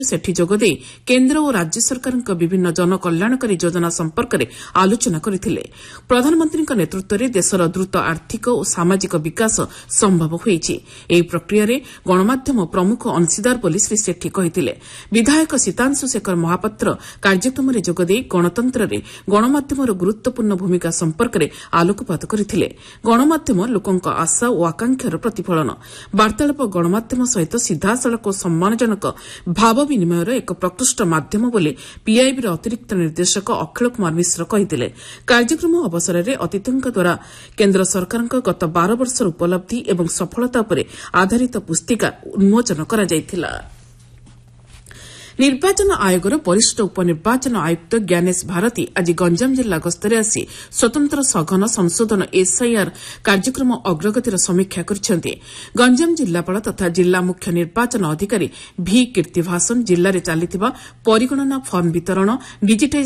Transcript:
ସେଠି ଯୋଗଦେଇ କେନ୍ଦ୍ର ଓ ରାଜ୍ୟ ସରକାରଙ୍କ ବିଭିନ୍ନ ଜନକଲ୍ୟାଣକାରୀ ଯୋଜନା ସମ୍ପର୍କରେ ଆଲୋଚନା କରିଥିଲେ। ପ୍ରଧାନମନ୍ତ୍ରୀଙ୍କ ନେତୃତ୍ୱରେ ଦେଶର ଦ୍ରୁତ ଆର୍ଥିକ ଓ ସାମାଜିକ ବିକାଶ ସମ୍ଭବ ହୋଇଛି। ଏହି ପ୍ରକ୍ରିୟାରେ ଗଣମାଧ୍ୟମ ପ୍ରମୁଖ ଅଂଶୀଦାର ବୋଲି ଶ୍ରୀ ସେଠୀ କହିଥିଲେ। ବିଧାୟକ ସୀତାଂଶୁ ଶେଖର ମହାପାତ୍ର କାର୍ଯ୍ୟକ୍ରମରେ ଯୋଗଦେଇ ଗଣତନ୍ତ୍ରରେ ଗଣମାଧ୍ୟମର ଗୁରୁତ୍ୱପୂର୍ଣ୍ଣ ଭୂମିକା ସମ୍ପର୍କରେ ଆଲୋକପାତ କରିଥିଲେ। ଗଣମାଧ୍ୟମ ଲୋକଙ୍କ ଆଶା ଓ ଆକାଂକ୍ଷାର ପ୍ରତିଫଳନ। ବାର୍ତ୍ତାଳାପ ଗଣମାଧ୍ୟମ ସହିତ ସିଧାସଳଖ ଓ ସମ୍ମାନଜନକ ଭାବ ବିନିମୟର ଏକ ପ୍ରକୃଷ୍ଟ ମାଧ୍ୟମ ବୋଲି ପିଆଇବିର ଅତିରିକ୍ତ ନିର୍ଦ୍ଦେଶକ ଅଖିଳ କୁମାର ମିଶ୍ର କହିଥିଲେ। କାର୍ଯ୍ୟକ୍ରମ ଅବସରରେ ଅତିଥିଙ୍କ ଦ୍ୱାରା କେନ୍ଦ୍ର ସରକାରଙ୍କ ଗତ 12 ବର୍ଷର ଉପଲବ୍ଧି ଏବଂ ସଫଳତା ଉପରେ ଆଧାରିତ ପୁସ୍ତିକା ଉନ୍ମୋଚନ କରାଯାଇଥିଲା। ନିର୍ବାଚନ ଆୟୋଗର ବରିଷ୍ଠ ଉପନିର୍ବାଚନ ଆୟୁକ୍ତ ଜ୍ଞାନେଶ ଭାରତୀ ଆଜି ଗଞ୍ଜାମ ଜିଲ୍ଲା ଗସ୍ତରେ ଆସି ସ୍ୱତନ୍ତ୍ର ସଘନ ସଂଶୋଧନ ଏସ୍ଆଇଆର୍ କାର୍ଯ୍ୟକ୍ରମ ଅଗ୍ରଗତିର ସମୀକ୍ଷା କରିଛନ୍ତି। ଗଞ୍ଜାମ ଜିଲ୍ଲାପାଳ ତଥା ଜିଲ୍ଲା ମୁଖ୍ୟ ନିର୍ବାଚନ ଅଧିକାରୀ ଭି କୀର୍ତ୍ତିଭାସନ ଜିଲ୍ଲାରେ ଚାଲିଥିବା ପରିଗଣନା ଫର୍ମ ବିତରଣ ଡିଜିଟାଇଜ୍